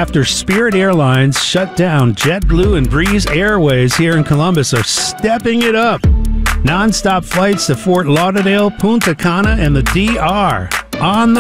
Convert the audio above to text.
After Spirit Airlines shut down, JetBlue and Breeze Airways here in Columbus are stepping it up. Non-stop flights to Fort Lauderdale, Punta Cana, and the DR on the